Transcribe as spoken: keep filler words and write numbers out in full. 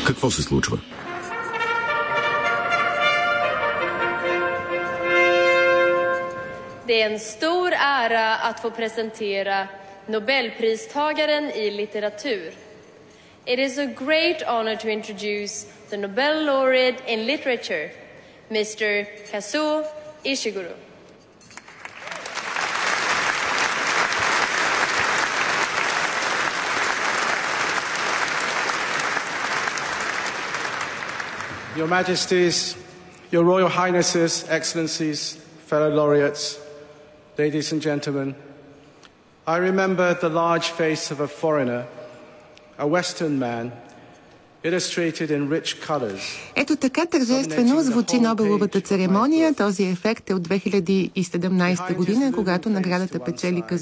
Какво се случва? Det är en stor ära att få presentera Nobelpristagaren i litteratur. It is a great honor to introduce the Nobel laureate in literature, Mister Kazuo Ishiguro. Your Majesties, Your Royal Highnesses, Excellencies, fellow laureates, ladies and gentlemen, I remember the large face of a foreigner, a Western man, illustrated in rich colors. Ето така тържествено звучи Нобеловата церемония. Този ефект е от две хиляди и седемнадесета година, когато наградата печели